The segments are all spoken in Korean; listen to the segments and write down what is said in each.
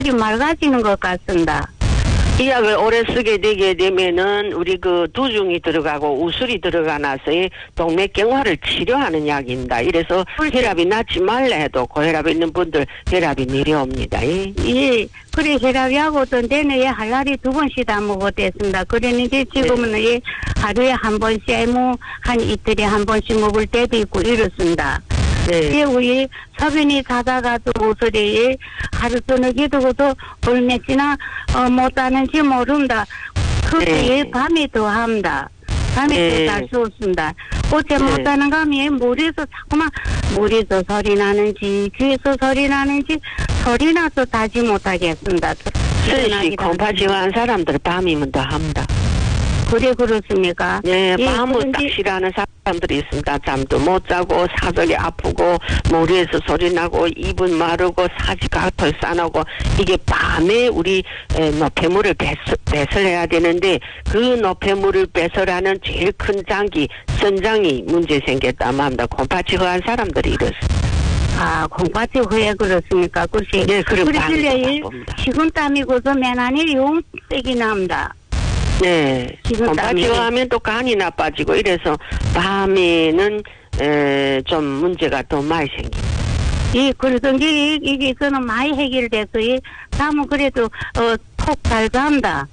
맑아지는 것 같습니다. 이 약을 오래 쓰게 되게 되면은 우리 그 두중이 들어가고 우술이 들어가나서 동맥경화를 치료하는 약입니다. 이래서 혈압이 낮지 말라 해도 고혈압이 있는 분들 혈압이 내려옵니다. 예. 그래 혈압이하고 또 내내 할 날이 2번씩 다 먹었댔습니다. 그랬는데 지금은 하루에 한 번씩 한 이틀에 한 번씩 먹을 때도 있고 이렇습니다. 네. 우리 서변이 자다가도 우설에 하루 저녁에 두고도 얼마나 못하는지 모른다. 그때 밤에 더 합니다. 밤에 더 잘 수 없습니다. 어째 못하는 감에 머리에서 자꾸만 머리에서 소리 나는지 귀에서 소리 나는지 소리 나서 다지 못하겠습니다. 슬시 콩팥지한 사람들 밤이면 더 합니다. 그래 그렇습니까? 네, 밤을 딱 싫어하는 사람들이 있습니다. 잠도 못 자고 사절이 아프고 머리에서 소리 나고 입은 마르고 사지각털 싸나고 이게 밤에 우리 노폐물을 배설해야 되는데 그 노폐물을 배설하는 제일 큰 장기 선장이 문제 생겼다고 합니다. 콩팥이 허한 사람들이 이렇습니다. 아, 콩팥이 허해 그렇습니까? 글쎄. 네, 그럼 밤이 식은땀이고서 맨안에 용색이 납니다. 네. 콩팥이 허하면 또 간이 나빠지고 이래서 밤에는 좀 문제가 더 많이 생깁니다. 그래서 이게 저는 많이 해결돼서 다음은 그래도 톡 잘 잡니다.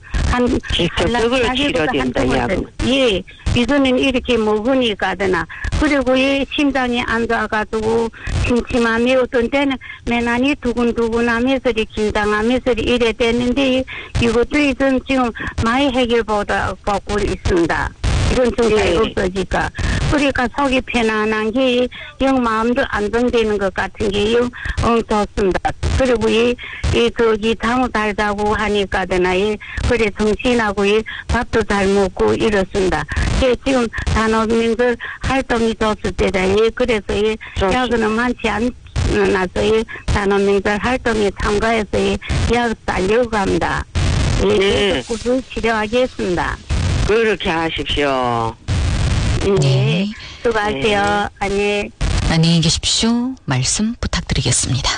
직접적으로 치료된다 약은. 예, 이거는 이렇게 먹으니까더나. 그리고 심장이 안 좋아가지고 침침함이 어떤 때는 맨안이 두근두근하면서 긴장하면서 이래 됐는데 이것도 이전 지금 많이 해결받고 있습니다. 이건 좀 잘 없어지니까. 그러니까 속이 편안한 게 영 마음도 안정되는 것 같은 게 영 좋습니다. 그리고 저기 잠을 잘 자고 하니까더나 그래 정신하고 밥도 잘 먹고 이렇습니다. 지금 단원민들 활동이 좋을 때다. 그래서 야근은 많지 않아서 단원민들 활동에 참가해서 약 살려고 합니다. 꾸준히 치료하겠습니다. 그렇게 하십시오. 네. 수고하세요. 안녕히 계십시오. 말씀 부탁드리겠습니다.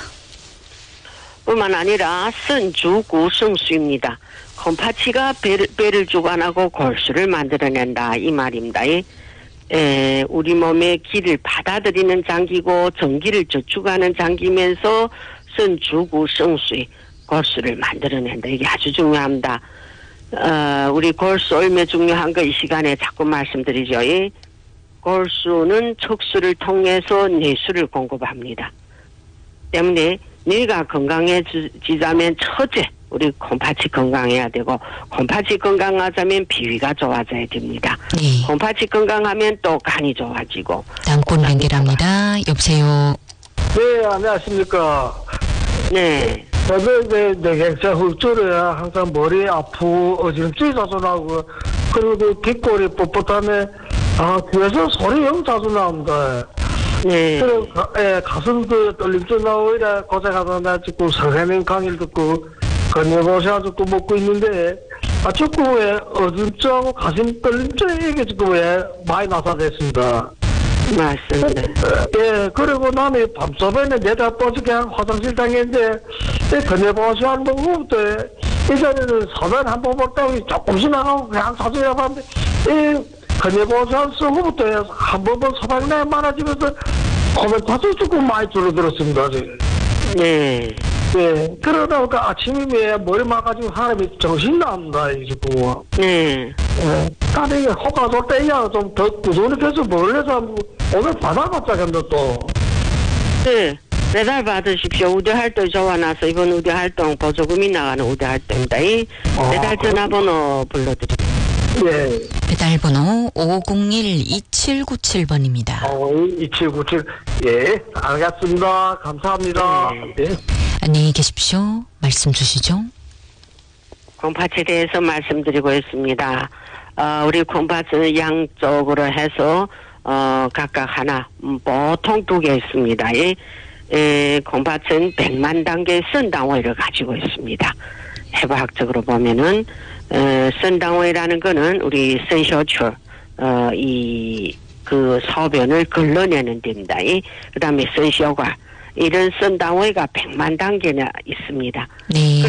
뿐만 아니라 선주구성수입니다. 콩팥이가 배를 주관하고 골수를 만들어낸다 이 말입니다. 우리 몸의 기를 받아들이는 장기고 전기를 저축하는 장기면서 선주구성수의 골수를 만들어낸다. 이게 아주 중요합니다. 우리 골수 얼마나 중요한 거 이 시간에 자꾸 말씀드리죠. 골수는 척수를 통해서 내수를 공급합니다. 때문에 뇌가 건강해지자면 첫째 우리 콩팥이 건강해야 되고 콩팥이 건강하자면 비위가 좋아져야 됩니다. 네. 콩팥이 건강하면 또 간이 좋아지고. 다음 분 연결합니다. 여보세요. 네, 안녕하십니까. 네. 저도 뇌경색 흡수를 항상 머리 아프고 어지럼증이 자주 나고 그리고 뒷골이 뻣뻣하네. 귀에서 소리 영 자주 나옵니다. 네. 그리고 가슴도 떨림도 나오고 이래 고생하다 나 지금 성해명 강의를 듣고 건너보셔 듣고 먹고 있는데 자꾸 어지럼증하고 가슴 떨림증 이게 지금 많이 나타났습니다. 맞습니다. 그리고 나는 밤새벽에 내다 뻗어 그냥 화장실 당했는데 건너보셔 하는 거부터 이전에는 서면 한 번 먹다가 조금씩 나가고 그냥 사줘야 하는데 건너보셔 쓰고부터 한 번 서방내 많아지면서 코멘트도 조금 많이 줄어들었습니다. 네. 네. 그러다 보니까 아침에 머리 막아가지고 사람이 정신 나옵니다. 지금. 네. 다른 호가 돌 때야 좀 더 꾸준히 계속 몰래서 오늘 받아봤자겠네 또. 네. 배달 받으십시오. 우대활동 좋아나서 이번 우대활동 보조금이 나가는 우대활동입니다. 배달 전화번호 불러드립니다. 예. 배달번호 501-2797번입니다. 2797. 예. 알겠습니다. 감사합니다. 네. 예. 안녕히 계십시오. 말씀 주시죠. 콩팥에 대해서 말씀드리고 있습니다. 우리 콩팥은 양쪽으로 해서 각각 하나 보통 2개 있습니다. 콩팥은 100만 단계의 선당오이를 가지고 있습니다. 해부학적으로 보면은 선당오이라는 거는 우리 선쇼출 그 소변을 걸러내는 데입니다. 그 다음에 선쇼관 이런 선 단위가 100만 단계나 있습니다. 네.